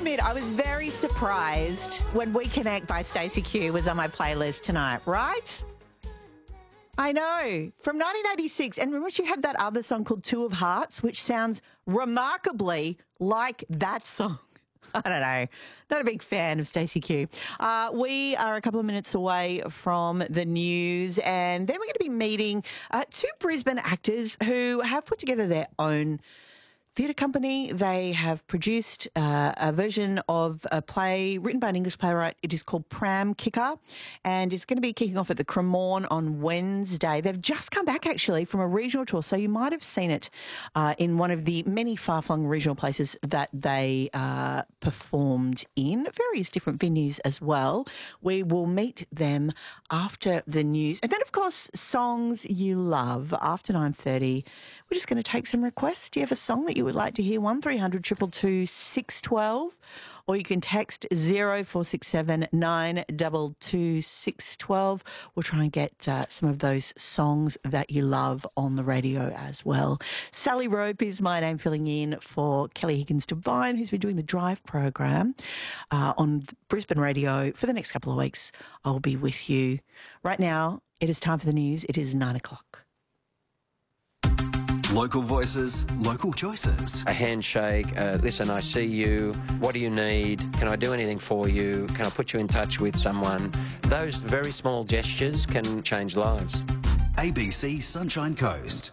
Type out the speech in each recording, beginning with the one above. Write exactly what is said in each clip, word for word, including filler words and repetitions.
admit, I was very surprised when We Connect by Stacey Q was on my playlist tonight, right? I know. From nineteen eighty-six. And remember she had that other song called Two of Hearts, which sounds remarkably like that song. I don't know. Not a big fan of Stacey Q. Uh, we are a couple of minutes away from the news, and then we're going to be meeting uh, two Brisbane actors who have put together their own theatre company. They have produced uh, a version of a play written by an English playwright. It is called Pram Kicker, and it's going to be kicking off at the Cremorne on Wednesday. They've just come back, actually, from a regional tour, so you might have seen it uh, in one of the many far-flung regional places that they uh, performed in, various different venues as well. We will meet them after the news. And then, of course, songs you love. After nine thirty, we're just going to take some requests. Do you have a song that you would like to hear? one three hundred two two two six one two, or you can text zero four six seven nine two two six one two. We'll try and get uh, some of those songs that you love on the radio as well. Sally Rope is my name, filling in for Kelly Higgins-Devine, who's been doing the Drive program uh, on Brisbane Radio for the next couple of weeks. I'll be with you. Right now, it is time for the news. It is nine o'clock. Local voices, local choices. A handshake, uh, listen, I see you, what do you need, can I do anything for you, can I put you in touch with someone? Those very small gestures can change lives. A B C Sunshine Coast.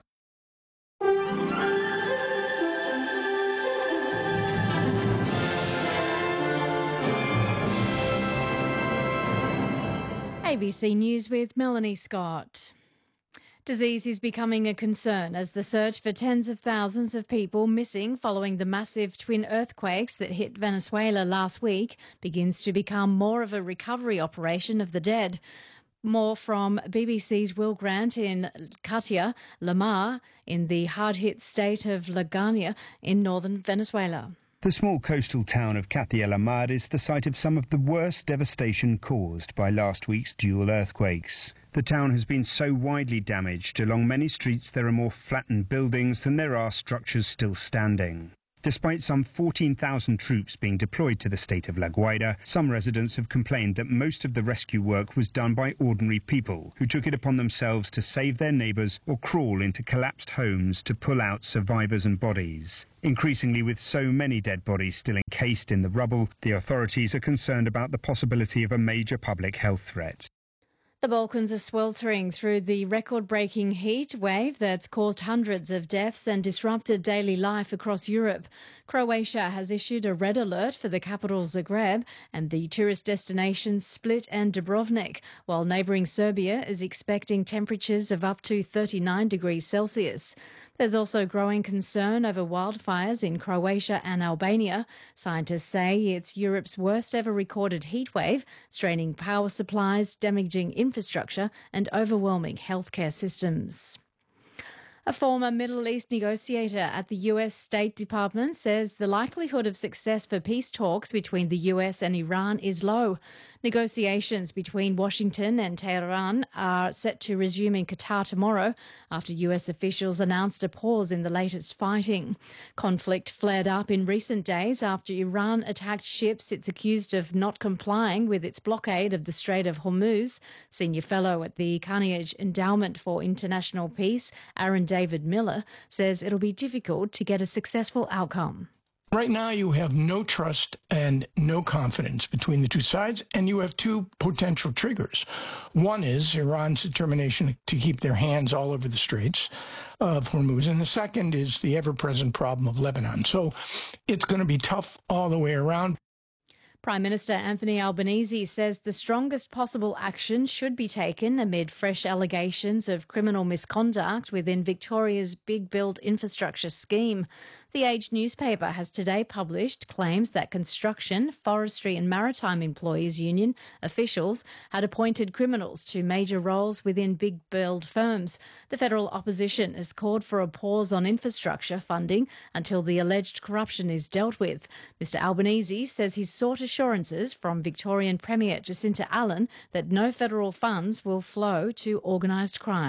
A B C News with Melanie Scott. Disease is becoming a concern as the search for tens of thousands of people missing following the massive twin earthquakes that hit Venezuela last week begins to become more of a recovery operation of the dead. More from B B C's Will Grant in Katia, Lamar, in the hard-hit state of Laguna in northern Venezuela. The small coastal town of Katia Lamar is the site of some of the worst devastation caused by last week's dual earthquakes. The town has been so widely damaged, along many streets there are more flattened buildings than there are structures still standing. Despite some fourteen thousand troops being deployed to the state of La Guaira, some residents have complained that most of the rescue work was done by ordinary people who took it upon themselves to save their neighbours or crawl into collapsed homes to pull out survivors and bodies. Increasingly, with so many dead bodies still encased in the rubble, the authorities are concerned about the possibility of a major public health threat. The Balkans are sweltering through the record-breaking heat wave that's caused hundreds of deaths and disrupted daily life across Europe. Croatia has issued a red alert for the capital Zagreb and the tourist destinations Split and Dubrovnik, while neighbouring Serbia is expecting temperatures of up to thirty-nine degrees Celsius. There's also growing concern over wildfires in Croatia and Albania. Scientists say it's Europe's worst ever recorded heatwave, straining power supplies, damaging infrastructure and overwhelming healthcare systems. A former Middle East negotiator at the U S State Department says the likelihood of success for peace talks between the U S and Iran is low. Negotiations between Washington and Tehran are set to resume in Qatar tomorrow after U S officials announced a pause in the latest fighting. Conflict flared up in recent days after Iran attacked ships it's accused of not complying with its blockade of the Strait of Hormuz. Senior fellow at the Carnegie Endowment for International Peace, Aaron David Miller, says it'll be difficult to get a successful outcome. Right now, you have no trust and no confidence between the two sides, and you have two potential triggers. One is Iran's determination to keep their hands all over the Straits of Hormuz, and the second is the ever-present problem of Lebanon. So it's going to be tough all the way around. Prime Minister Anthony Albanese says the strongest possible action should be taken amid fresh allegations of criminal misconduct within Victoria's big build infrastructure scheme. The Age newspaper has today published claims that Construction, Forestry and Maritime Employees Union officials had appointed criminals to major roles within big build firms. The federal opposition has called for a pause on infrastructure funding until the alleged corruption is dealt with. Mister Albanese says he's sought assurances from Victorian Premier Jacinta Allen that no federal funds will flow to organised crime.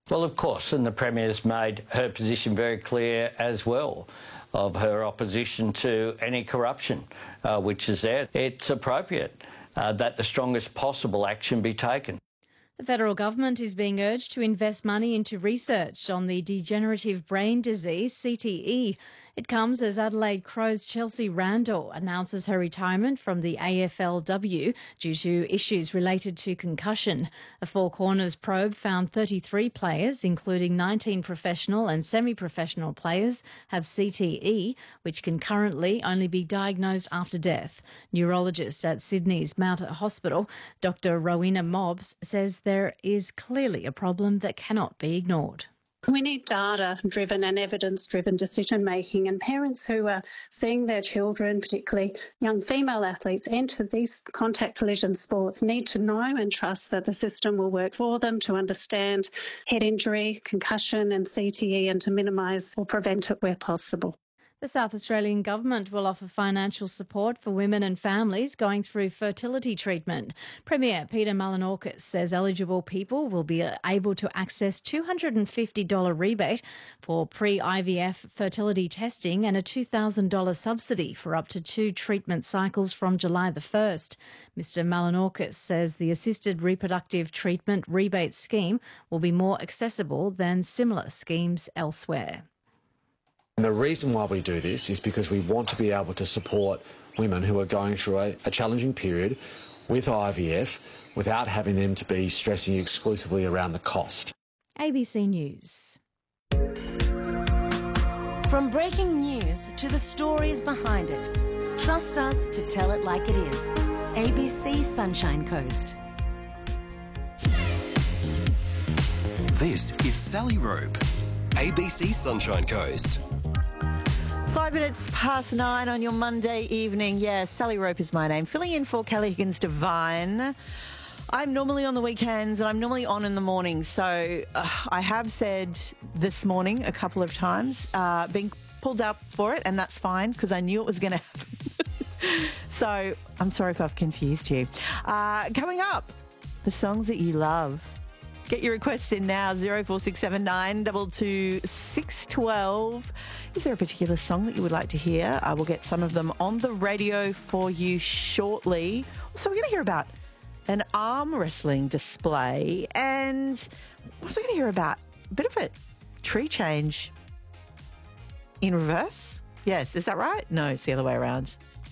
Well, of course, and the Premier's made her position very clear as well of her opposition to any corruption uh, which is there. It's appropriate uh, that the strongest possible action be taken. The federal government is being urged to invest money into research on the degenerative brain disease, C T E. It comes as Adelaide Crow's Chelsea Randall announces her retirement from the A F L W due to issues related to concussion. A Four Corners probe found thirty-three players, including nineteen professional and semi-professional players, have C T E, which can currently only be diagnosed after death. Neurologist at Sydney's Mount Hospital, Doctor Rowena Mobbs, says there is clearly a problem that cannot be ignored. We need data-driven and evidence-driven decision-making, and parents who are seeing their children, particularly young female athletes, enter these contact collision sports need to know and trust that the system will work for them to understand head injury, concussion and C T E and to minimise or prevent it where possible. The South Australian Government will offer financial support for women and families going through fertility treatment. Premier Peter Malinauskas says eligible people will be able to access two hundred fifty dollars rebate for pre-I V F fertility testing and a two thousand dollars subsidy for up to two treatment cycles from July the first. Mister Malinauskas says the assisted reproductive treatment rebate scheme will be more accessible than similar schemes elsewhere. And the reason why we do this is because we want to be able to support women who are going through a, a challenging period with I V F without having them to be stressing exclusively around the cost. A B C News. From breaking news to the stories behind it, trust us to tell it like it is. A B C Sunshine Coast. This is Sally Rope, A B C Sunshine Coast. Five minutes past nine on your Monday evening. Yes, Sally Rope is my name. Filling in for Kelly Higgins-Devine. I'm normally on the weekends and I'm normally on in the morning. So uh, I have said this morning a couple of times, uh, being pulled up for it, and that's fine because I knew it was going to happen. So I'm sorry if I've confused you. Uh, coming up, the songs that you love. Get your requests in now, zero four six seven nine two two six one two. Is there a particular song that you would like to hear? I will get some of them on the radio for you shortly. So we're going to hear about an arm wrestling display, and what's I going to hear about? A bit of a tree change in reverse? Yes, is that right? No, it's the other way around.